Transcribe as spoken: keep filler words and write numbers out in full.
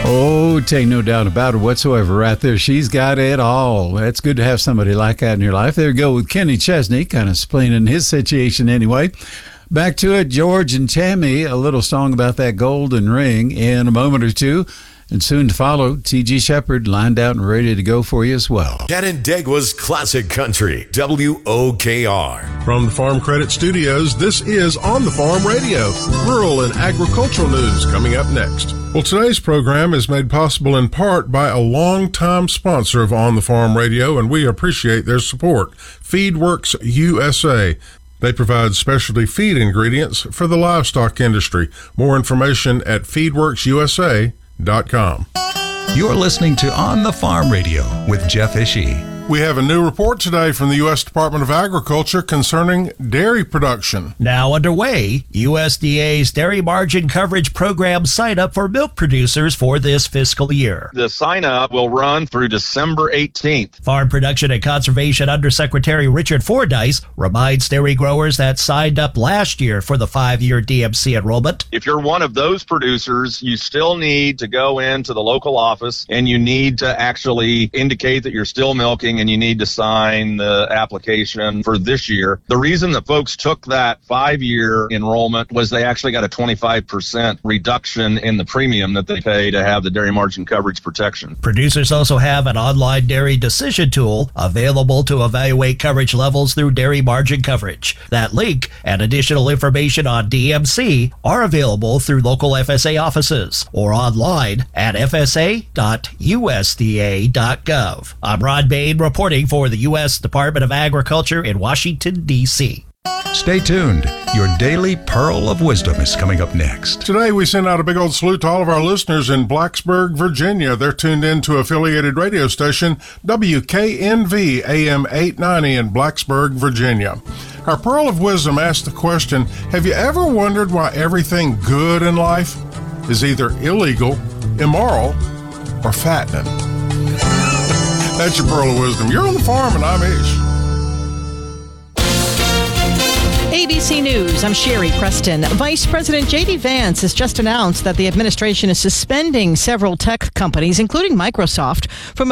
Oh, take no doubt about it whatsoever. Right there, she's got it all. It's good to have somebody like that in your life. There we go with Kenny Chesney, kind of explaining his situation anyway. Back to it, George and Tammy, a little song about that golden ring in a moment or two. And soon to follow, T G Shepherd lined out and ready to go for you as well. Canandaigua's Classic Country, W O K R. From the Farm Credit Studios, this is On the Farm Radio, rural and agricultural news coming up next. Well, today's program is made possible in part by a longtime sponsor of On the Farm Radio, and we appreciate their support, FeedWorks U S A. They provide specialty feed ingredients for the livestock industry. More information at feedworks U S A dot com. You're listening to On the Farm Radio with Jeff Ishii. We have a new report today from the U S Department of Agriculture concerning dairy production. Now underway, U S D A's Dairy Margin Coverage Program sign-up for milk producers for this fiscal year. The sign-up will run through December eighteenth. Farm Production and Conservation Undersecretary Richard Fordyce reminds dairy growers that signed up last year for the five-year D M C enrollment. If you're one of those producers, you still need to go into the local office and you need to actually indicate that you're still milking, and you need to sign the application for this year. The reason that folks took that five-year enrollment was they actually got a twenty-five percent reduction in the premium that they pay to have the dairy margin coverage protection. Producers also have an online dairy decision tool available to evaluate coverage levels through dairy margin coverage. That link and additional information on D M C are available through local F S A offices or online at f s a dot u s d a dot gov. I'm Rod Bain, reporting for the U S Department of Agriculture in Washington, D C Stay tuned. Your daily Pearl of Wisdom is coming up next. Today, we send out a big old salute to all of our listeners in Blacksburg, Virginia. They're tuned in to affiliated radio station W K N V A M eight ninety in Blacksburg, Virginia. Our Pearl of Wisdom asks the question, have you ever wondered why everything good in life is either illegal, immoral, or fattening? That's your Pearl of Wisdom. You're on the farm, and I'm Ish. A B C News, I'm Sherry Preston. Vice President J D Vance has just announced that the administration is suspending several tech companies, including Microsoft, from